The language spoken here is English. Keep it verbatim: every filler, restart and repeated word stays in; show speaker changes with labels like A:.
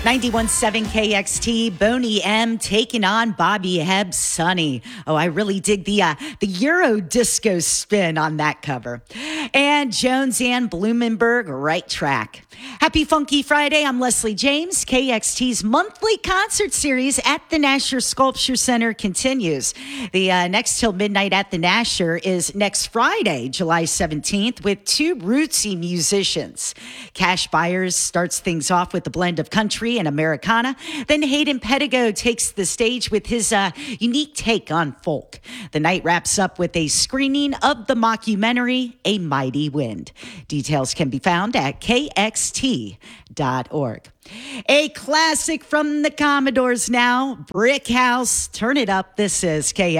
A: ninety-one point seven K X T, Boney M taking on Bobby Hebb Sunny. Oh, I really dig the uh, the Euro disco spin on that cover. And Jones and Blumenberg, Right Track. Happy Funky Friday. I'm Leslie James. K X T's monthly concert series at the Nasher Sculpture Center continues. The uh, next till midnight at the Nasher is next Friday, July seventeenth, with two rootsy musicians. Cash Byers starts things off with a blend of country and Americana. Then Hayden Pedigo takes the stage with his uh, unique take on folk. The night wraps up with a screening of the mockumentary, A Mighty Wind. Details can be found at K X T dot org. A classic from the Commodores now, Brick House. Turn it up. This is K X T.